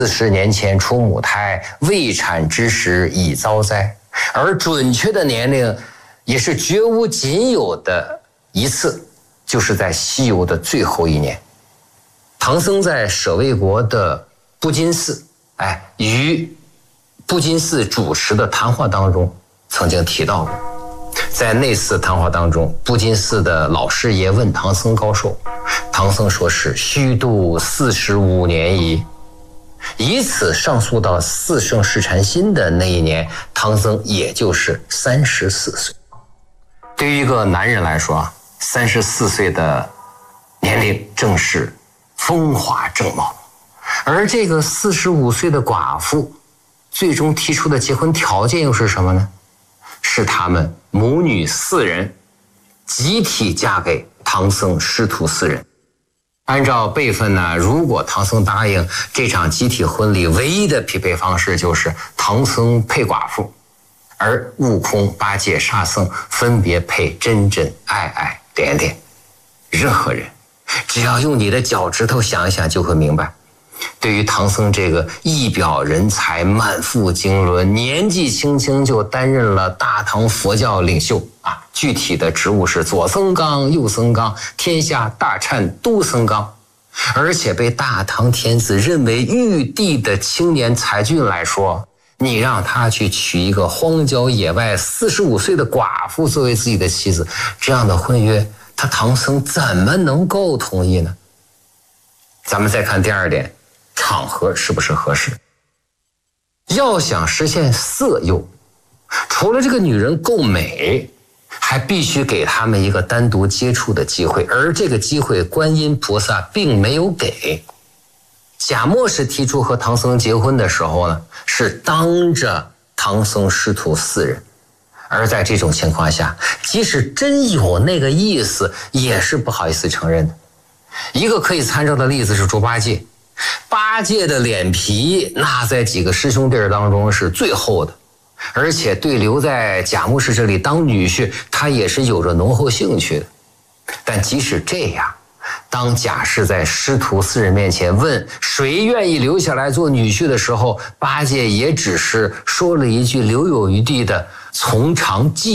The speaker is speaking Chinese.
40年前出母胎，未产之时已遭灾，而准确的年龄也是绝无仅有的一次，就是在西游的最后一年。唐僧在舍卫国的布金寺，与布金寺主持的谈话当中曾经提到过。在那次谈话当中，布金寺的老师爷问唐僧高寿，唐僧说是虚度45年矣。以此上溯到四圣试禅心的那一年，唐僧也就是34岁。对于一个男人来说，34岁的年龄正是风华正茂。而这个45岁的寡妇最终提出的结婚条件又是什么呢？是他们母女4人集体嫁给唐僧师徒4人。按照辈分呢，如果唐僧答应这场集体婚礼，唯一的匹配方式就是唐僧配寡妇，而悟空、八戒、沙僧分别配真真、爱爱、点点。任何人只要用你的脚趾头想一想就会明白，对于唐僧这个一表人才、满腹经纶、年纪轻轻就担任了大唐佛教领袖具体的职务是左僧纲、右僧纲、天下大忏都僧纲，而且被大唐天子认为玉帝的青年才俊来说，你让他去娶一个荒郊野外45岁的寡妇作为自己的妻子，这样的婚约他唐僧怎么能够同意呢？咱们再看第二点，场合是不是合适？要想实现色诱，除了这个女人够美，还必须给他们一个单独接触的机会，而这个机会观音菩萨并没有给。贾默是提出和唐僧结婚的时候呢，是当着唐僧师徒4人，而在这种情况下，即使真有那个意思，也是不好意思承认的。一个可以参照的例子是猪八戒，八戒的脸皮那在几个师兄弟当中是最厚的，而且对留在贾母氏这里当女婿，他也是有着浓厚兴趣的。但即使这样，当贾氏在师徒4人面前问谁愿意留下来做女婿的时候，八戒也只是说了一句留有余地的从长计